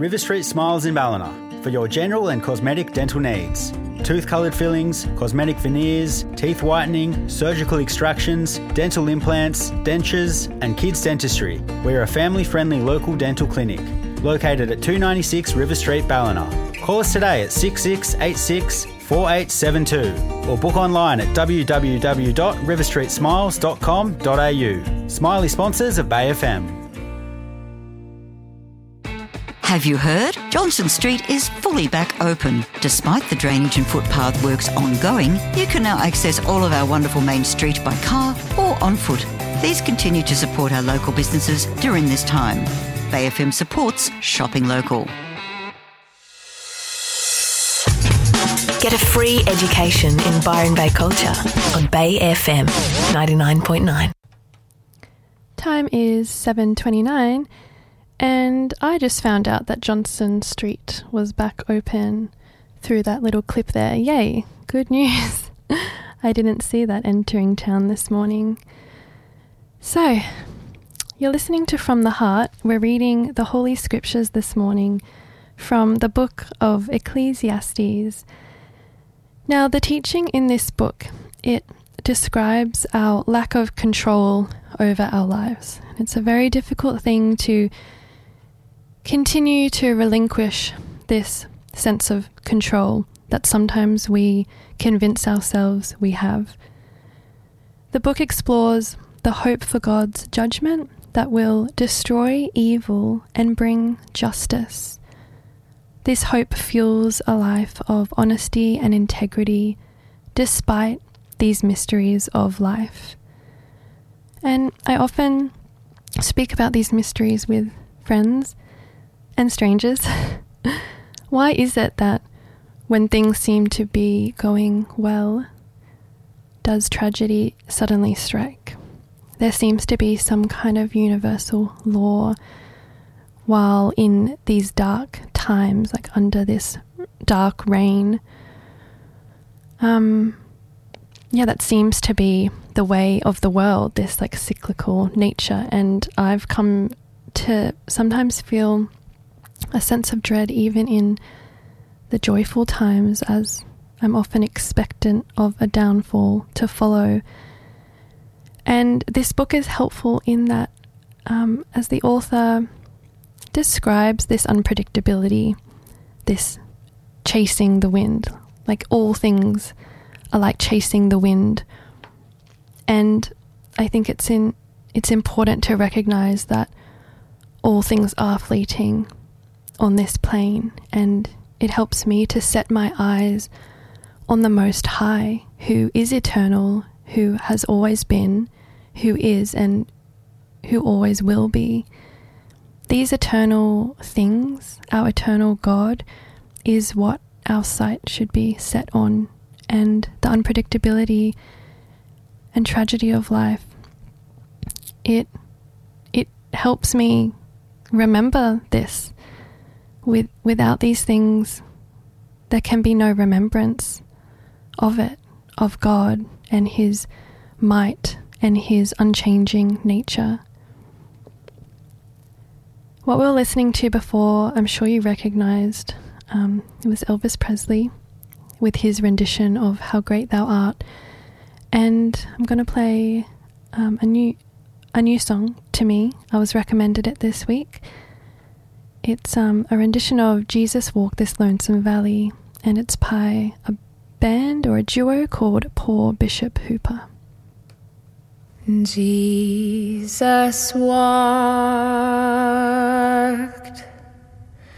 River Street Smiles in Ballina for your general and cosmetic dental needs. Tooth-coloured fillings, cosmetic veneers, teeth whitening, surgical extractions, dental implants, dentures and kids dentistry. We're a family-friendly local dental clinic located at 296 River Street, Ballina. Call us today at 6686 4872 or book online at www.riverstreetsmiles.com.au. Smiley sponsors of Bay FM. Have you heard? Johnson Street is fully back open. Despite the drainage and footpath works ongoing, you can now access all of our wonderful main street by car or on foot. Please continue to support our local businesses during this time. Bay FM supports shopping local. Get a free education in Byron Bay culture on Bay FM 99.9. Time is 7:29. And I just found out that Johnson Street was back open through that little clip there. Yay, good news. I didn't see that entering town this morning. So, you're listening to From the Heart. We're reading the Holy Scriptures this morning from the book of Ecclesiastes. Now, the teaching in this book, it describes our lack of control over our lives. It's a very difficult thing to continue to relinquish this sense of control that sometimes we convince ourselves we have. The book explores the hope for God's judgment that will destroy evil and bring justice. This hope fuels a life of honesty and integrity despite these mysteries of life. And I often speak about these mysteries with friends and strangers. Why is it that when things seem to be going well, does tragedy suddenly strike? There seems to be some kind of universal law, while in these dark times, like under this dark reign, that seems to be the way of the world, this like cyclical nature. And I've come to sometimes feel a sense of dread even in the joyful times, as I'm often expectant of a downfall to follow. And this book is helpful in that, as the author describes this unpredictability, this chasing the wind, like all things are like chasing the wind. And I think it's important to recognize that all things are fleeting on this plane, and it helps me to set my eyes on the Most High, who is eternal, who has always been, who is, and who always will be. These eternal things, our eternal God, is what our sight should be set on, and the unpredictability and tragedy of life, it helps me remember this. Without these things, there can be no remembrance of it, of God and His might and His unchanging nature. What we were listening to before, I'm sure you recognized, it was Elvis Presley with his rendition of How Great Thou Art. And I'm going to play a new song to me. I was recommended it this week. It's a rendition of Jesus Walk This Lonesome Valley, and it's by a band or a duo called Poor Bishop Hooper. Jesus walked